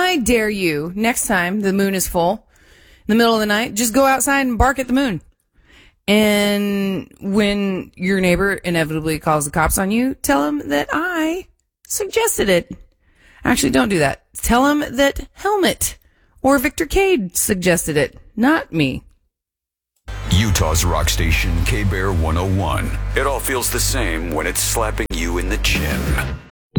I dare you, next time the moon is full, in the middle of the night, just go outside and bark at the moon. And when your neighbor inevitably calls the cops on you, tell him that I suggested it. Actually, don't do that. Tell him that Helmet or Victor Cade suggested it, not me. Utah's rock station, K-Bear 101. It all feels the same when it's slapping you in the chin.